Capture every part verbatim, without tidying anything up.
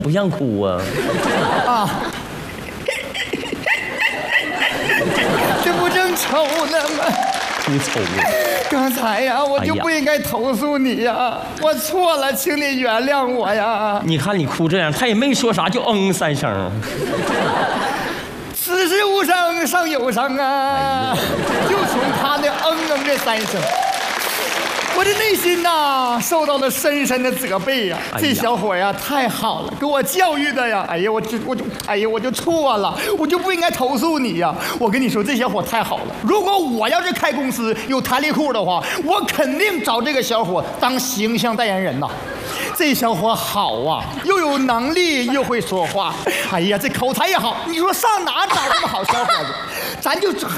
不像哭啊。 啊，这不正愁呢吗？ 哭愁啊！ 刚才呀，我就不应该投诉你呀，我错了，请你原谅我呀。 你看你哭这样，他也没说啥，就嗯三声。 此时无声胜有声啊，就从他那嗯嗯这三声。我这内心呐、受到了深深的责备呀、啊！这小伙呀，太好了，给我教育的呀！哎呀，我这我就哎呀，我就错了，我就不应该投诉你呀！我跟你说，这小伙太好了。如果我要是开公司有弹力裤的话，我肯定找这个小伙当形象代言人呐。这小伙好啊，又有能力，又会说话。哎呀，这口才也好。你说上哪找这么好小伙子？咱就这。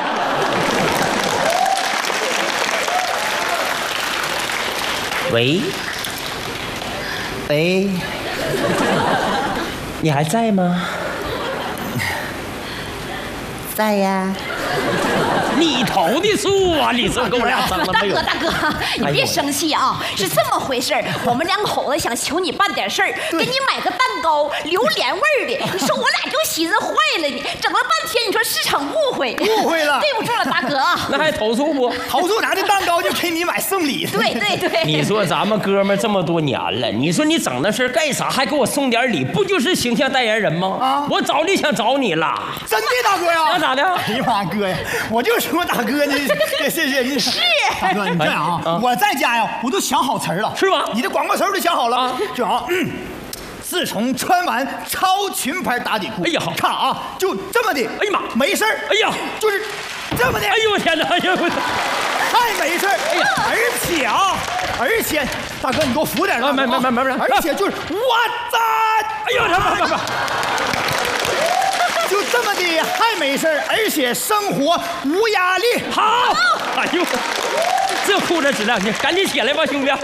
喂， 喂， 你还在吗？ 在呀。 你投的诉啊！你这给我俩整了没有？ 大哥，大哥，你别生气啊！是这么回事儿，我们两口子想求你办点事儿，给你买个蛋糕，榴莲味儿的。你说我俩就寻思坏了你，整了半天，你说是场误会， 误会了， 对不住了，大哥。 那还投诉不？ 投诉拿这蛋糕就给你买送礼。 对对对。 你说咱们哥们这么多年了，你说你整那事儿干啥？还给我送点礼，不就是形象代言人吗？啊！我早就想找你了。 真的，大哥呀？ 那咋的？ 哎呀妈，哥呀！我就说大哥呢，谢谢你。 是。 大哥，你这样啊，我在家呀，我都想好词儿了， 是吧？ 你的广告词儿都想好了，就啊。自从穿完超裙牌打底裤， 哎呀，好看啊，就这么的， 哎呀妈， 没事儿， 哎呀， 就是这么的， 哎呦我天哪，哎呦我， 太没事儿，哎呀，而且啊，而且大哥你给我扶点， 没没没没没， 而且就是我赞， 哎呦他妈妈。 就这么的还没事儿，而且生活无压力。 好，哎呦，这裤子质量，你赶紧起来吧，兄弟。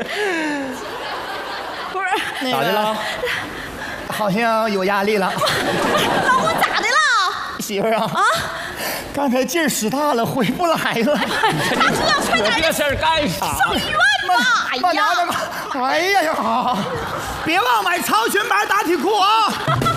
不是， 咋的了？ 好像有压力了。 老公咋的了？ 媳妇儿啊，啊，刚才劲儿使大了，回不来了。 大哥，快点！ 这事儿干啥？ 上医院吧！哎呀， 哎呀呀，别忘买超裙牌打底裤啊！